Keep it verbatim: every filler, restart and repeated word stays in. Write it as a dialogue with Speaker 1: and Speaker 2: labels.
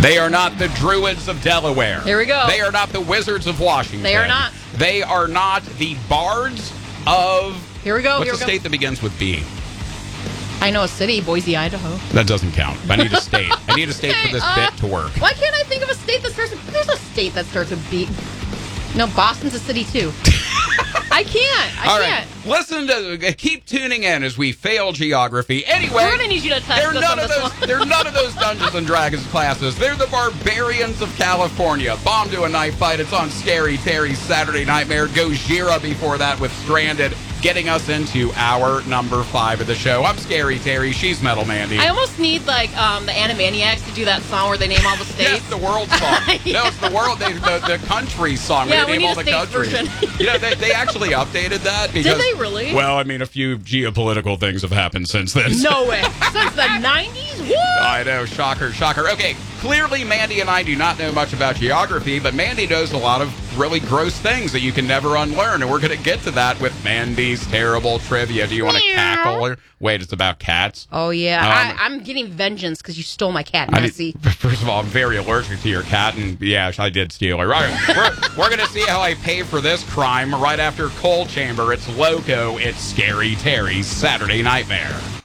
Speaker 1: They are not the Druids of Delaware.
Speaker 2: Here we go.
Speaker 1: They are not the Wizards of Washington.
Speaker 2: They are not.
Speaker 1: They are not the Bards of...
Speaker 2: Here we go.
Speaker 1: What's
Speaker 2: Here
Speaker 1: a
Speaker 2: we go.
Speaker 1: state that begins with B?
Speaker 2: I know a city, Boise, Idaho.
Speaker 1: That doesn't count. I need a state. I need a state
Speaker 2: Okay,
Speaker 1: for this
Speaker 2: uh,
Speaker 1: bit to work.
Speaker 2: Why can't I think of a state that starts with... There's a state that starts with B. No, Boston's a city, too. I can't. I
Speaker 1: All
Speaker 2: can't.
Speaker 1: right. Listen to... Keep tuning in as we fail geography. Anyway...
Speaker 2: We're going to need you to test
Speaker 1: They're
Speaker 2: us
Speaker 1: none
Speaker 2: on
Speaker 1: of
Speaker 2: this
Speaker 1: those.
Speaker 2: one.
Speaker 1: They're none of those Dungeons and Dragons classes. They're the Barbarians of California. Bomb to a Knife Fight. It's on Scary Terry's Saturday Nightmare. Gojira before that with Stranded, getting us into hour number five of the show. I'm Scary Terry. She's Metal Mandy.
Speaker 2: I almost need, like, um, the Animaniacs to do that song where they name all the states.
Speaker 1: Yes, the world song.
Speaker 2: Yeah.
Speaker 1: No, it's the world. They, the, the country song.
Speaker 2: Yeah,
Speaker 1: where they
Speaker 2: we
Speaker 1: name
Speaker 2: need
Speaker 1: all
Speaker 2: a
Speaker 1: the
Speaker 2: states
Speaker 1: countries.
Speaker 2: version.
Speaker 1: You know, they, they actually updated that because.
Speaker 2: Did they really?
Speaker 1: Well, I mean, a few geopolitical things have happened since then.
Speaker 2: No way. Since the nineties? What?
Speaker 1: I know. Shocker, shocker. Okay, clearly Mandy and I do not know much about geography, but Mandy knows a lot of really gross things that you can never unlearn, and we're going to get to that with Mandy's terrible trivia. Do you want to
Speaker 2: Meow.
Speaker 1: cackle her? Wait, it's about cats?
Speaker 2: Oh, yeah.
Speaker 1: Um,
Speaker 2: I, I'm getting vengeance because you stole my cat,
Speaker 1: I
Speaker 2: Nessie.
Speaker 1: did- first of all, I'm very allergic to your cat, and yeah, I did steal her. Right, we're we're going to see how I pay for this crime right after Coal Chamber. It's Loco. It's Scary Terry's Saturday Nightmare.